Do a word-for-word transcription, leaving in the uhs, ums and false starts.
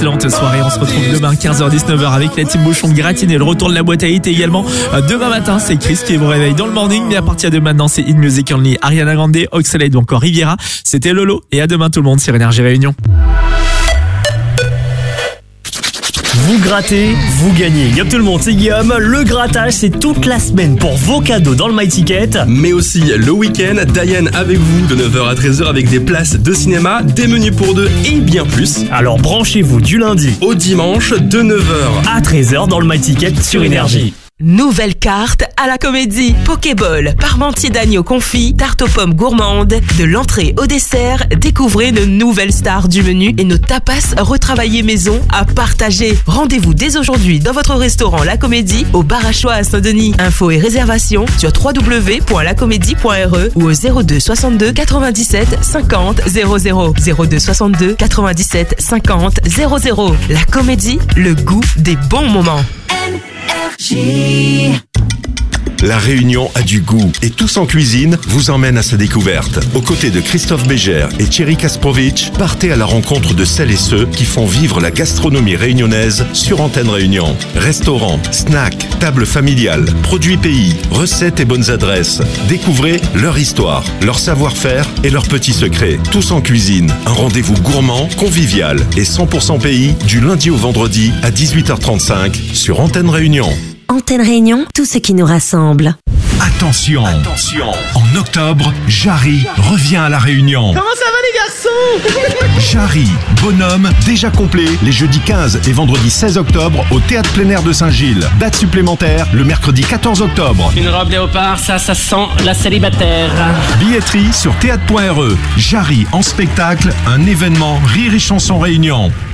Excellente soirée, on se retrouve demain quinze heures dix-neuf heures avec la team Bouchon gratiné, le retour de la boîte à hit et également demain matin c'est Chris qui vous réveille dans le morning, mais à partir de maintenant c'est In Music Only, Ariana Grande, Oxlade ou encore Riviera. C'était Lolo et à demain tout le monde sur Énergie Réunion. Vous grattez, vous gagnez. Yop tout le monde, c'est Guillaume. Le grattage, c'est toute la semaine pour vos cadeaux dans le My Ticket. Mais aussi le week-end, Diane avec vous de neuf heures à treize heures avec des places de cinéma, des menus pour deux et bien plus. Alors branchez-vous du lundi au dimanche de neuf heures à treize heures dans le My Ticket sur Énergie. Nouvelle carte à la comédie. Pokéball, parmentier d'agneau confit, tarte aux pommes gourmande. De l'entrée au dessert, découvrez de nouvelles stars du menu et nos tapas retravaillés maison à partager. Rendez-vous dès aujourd'hui dans votre restaurant La Comédie au Bar à Choix à Saint-Denis. Infos et réservations sur w w w point la comédie point r e ou au zéro deux soixante-deux quatre-vingt-dix-sept cinquante zéro zéro. zéro deux soixante-deux quatre-vingt-dix-sept cinquante zéro zéro. La Comédie, le goût des bons moments. La Réunion a du goût et Tous en cuisine vous emmène à sa découverte. Aux côtés de Christophe Bégère et Thierry Kasprovic, partez à la rencontre de celles et ceux qui font vivre la gastronomie réunionnaise sur Antenne Réunion. Restaurants, snacks, tables familiales, produits pays, recettes et bonnes adresses. Découvrez leur histoire, leur savoir-faire et leurs petits secrets. Tous en cuisine, un rendez-vous gourmand, convivial et cent pour cent pays du lundi au vendredi à dix-huit heures trente-cinq sur Antenne Réunion. Antenne Réunion, tout ce qui nous rassemble. Attention, Attention. En octobre, Jarry revient à La Réunion. Comment ça va les garçons? Jarry, bonhomme, déjà complet, les jeudis quinze et vendredi seize octobre au Théâtre Plein Air de Saint-Gilles. Date supplémentaire le mercredi quatorze octobre. Une robe léopard, ça, ça sent la célibataire. Billetterie sur théâtre point r e. Jarry en spectacle, un événement Rire et Chanson Réunion.